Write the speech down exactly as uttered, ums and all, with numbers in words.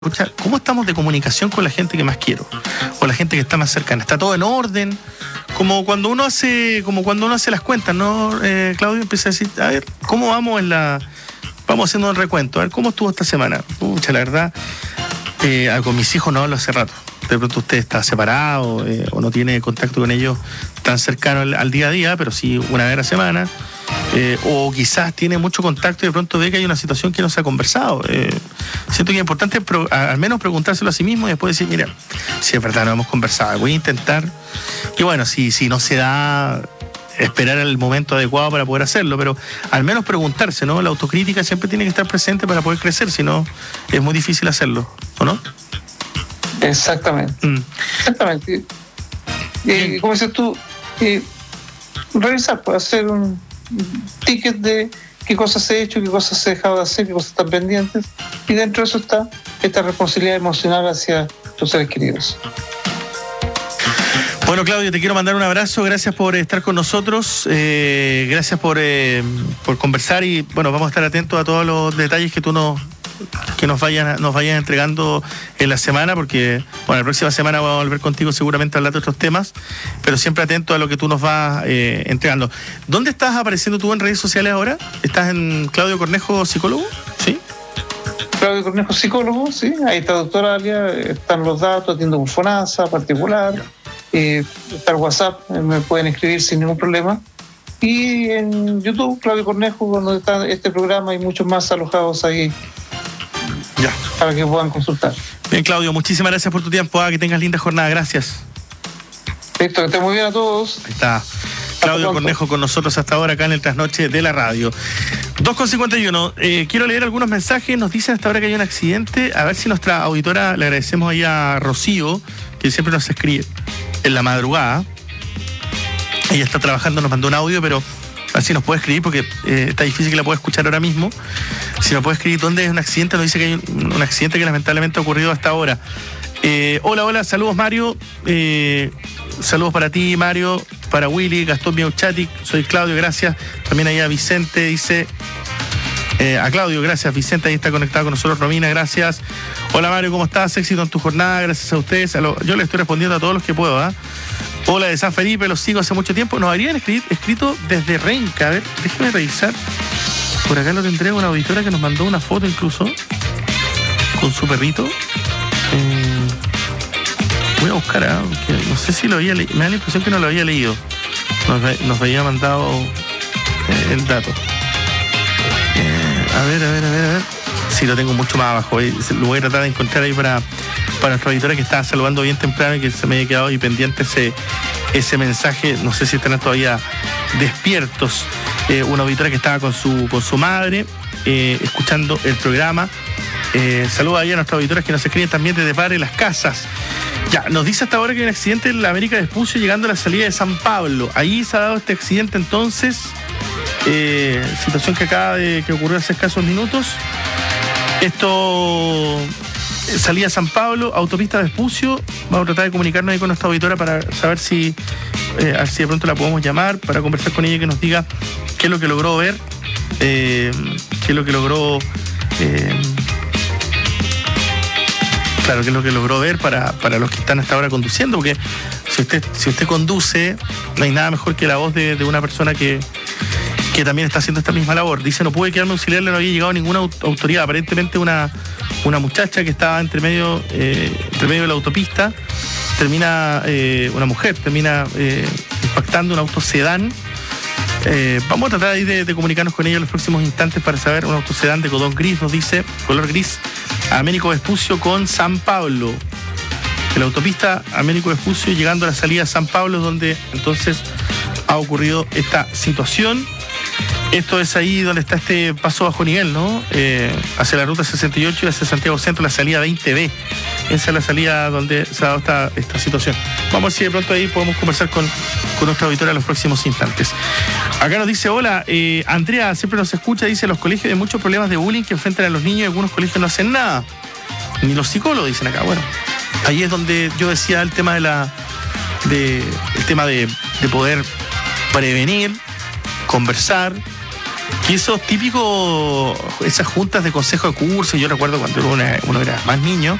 Escucha, ¿cómo estamos de comunicación con la gente que más quiero? O la gente que está más cercana. ¿Está todo en orden? Como cuando uno hace, como cuando uno hace las cuentas, ¿no? Eh, Claudio empieza a decir, a ver, ¿cómo vamos en la. Vamos haciendo un recuento, a ver, ¿cómo estuvo esta semana? Pucha, la verdad, eh, con mis hijos no hablo hace rato. De pronto usted está separado eh, o no tiene contacto con ellos tan cercano al, al día a día, pero sí una vez a la semana. Eh, o quizás tiene mucho contacto y de pronto ve que hay una situación que no se ha conversado. Eh, siento que es importante pro, a, al menos preguntárselo a sí mismo y después decir, mira, si es verdad no hemos conversado, voy a intentar. Y bueno, si, si no se da, esperar el momento adecuado para poder hacerlo, pero al menos preguntarse, ¿no? La autocrítica siempre tiene que estar presente para poder crecer, si no es muy difícil hacerlo, ¿o no? Exactamente. Mm. Exactamente. Y, y como dices tú, y revisar, pues, hacer un ticket de qué cosas he hecho, qué cosas he dejado de hacer, qué cosas están pendientes, y dentro de eso está esta responsabilidad emocional hacia tus seres queridos. Bueno, Claudio, te quiero mandar un abrazo, gracias por estar con nosotros, eh, gracias por, eh, por conversar y bueno, vamos a estar atentos a todos los detalles que tú nos que nos vayan nos vayan entregando en la semana, porque bueno, la próxima semana vamos a volver contigo seguramente a hablar de otros temas, pero siempre atento a lo que tú nos vas eh, entregando. ¿Dónde estás apareciendo tú en redes sociales ahora? ¿Estás en Claudio Cornejo, psicólogo? ¿Sí? Claudio Cornejo, psicólogo, sí, ahí está doctora Alia, están los datos, atiendo con FONASA particular, eh, está el WhatsApp, me pueden escribir sin ningún problema. Y en YouTube, Claudio Cornejo, donde está este programa y muchos más alojados ahí. Ya. Para que puedan consultar. Bien, Claudio, muchísimas gracias por tu tiempo. Ah, que tengas linda jornada. Gracias. Listo, que estén muy bien a todos. Ahí está. Claudio Cornejo con nosotros hasta ahora acá en el Trasnoche de la Radio. dos con cincuenta y uno. Eh, quiero leer algunos mensajes. Nos dicen hasta ahora que hay un accidente. A ver si nuestra auditora, le agradecemos ahí a Rocío, que siempre nos escribe en la madrugada. Ella está trabajando, nos mandó un audio, pero así nos puede escribir porque eh, está difícil que la pueda escuchar ahora mismo. Si nos puede escribir dónde es un accidente, nos dice que hay un, un accidente que lamentablemente ha ocurrido hasta ahora. Eh, hola, hola, saludos Mario, eh, saludos para ti Mario, para Willy, Gastón Miauchatic, soy Claudio, gracias. También ahí a Vicente, dice, eh, a Claudio, gracias, Vicente ahí está conectado con nosotros, Romina, gracias. Hola Mario, ¿cómo estás? Éxito en tu jornada, gracias a ustedes. A lo, yo le estoy respondiendo a todos los que puedo, ¿eh? Hola de San Felipe, los sigo hace mucho tiempo. Nos habrían escrito, escrito desde Renca. A ver, déjeme revisar. Por acá lo tendré una auditora que nos mandó una foto incluso con su perrito. Eh, voy a buscar, ¿eh? No sé si lo había leído. Me da la impresión que no lo había leído. Nos, nos había mandado eh, el dato. Eh, a ver, a ver, a ver, a ver. Sí, lo tengo mucho más abajo. Eh. Lo voy a tratar de encontrar ahí para... para nuestra auditora que estaba saludando bien temprano y que se me había quedado ahí pendiente ese, ese mensaje. No sé si están todavía despiertos. Eh, una auditora que estaba con su, con su madre eh, escuchando el programa. Eh, saluda ahí a nuestras auditoras que nos escriben también desde Padre Las Casas. Ya, nos dice hasta ahora que hay un accidente en la América Vespucio llegando a la salida de San Pablo. Ahí se ha dado este accidente entonces. Eh, situación que acaba de que ocurrió hace escasos minutos. Esto... Salida San Pablo, autopista Vespucio. Vamos a tratar de comunicarnos ahí con nuestra auditora para saber si, eh, a ver si de pronto la podemos llamar para conversar con ella y que nos diga qué es lo que logró ver, eh, qué es lo que logró, eh, claro, qué es lo que logró ver para, para los que están hasta ahora conduciendo, porque si usted, si usted conduce, no hay nada mejor que la voz de, de una persona que que también está haciendo esta misma labor. Dice, no pude quedarme auxiliar, no había llegado ninguna autoridad. Aparentemente una, una muchacha que estaba entre medio, eh, entre medio de la autopista, termina, eh, una mujer, termina eh, impactando un auto sedán. Eh, vamos a tratar ahí de, de comunicarnos con ella en los próximos instantes para saber, un auto sedán de color gris, nos dice, color gris, Américo Vespucio con San Pablo. En la autopista Américo Vespucio llegando a la salida de San Pablo, donde entonces ha ocurrido esta situación. Esto es ahí donde está este paso bajo nivel, ¿no? Eh, hacia la ruta sesenta y ocho y hacia Santiago Centro, la salida veinte B. Esa es la salida donde se ha dado esta, esta situación. Vamos a ver si de pronto ahí podemos conversar con, con nuestra auditora en los próximos instantes. Acá nos dice, hola, eh, Andrea, siempre nos escucha, dice, los colegios hay muchos problemas de bullying que enfrentan a los niños y algunos colegios no hacen nada. Ni los psicólogos dicen acá. Bueno, ahí es donde yo decía el tema de la... De, el tema de, de poder prevenir, conversar, Y esos típicos, esas juntas de consejo de curso, yo recuerdo cuando uno era, uno era más niño,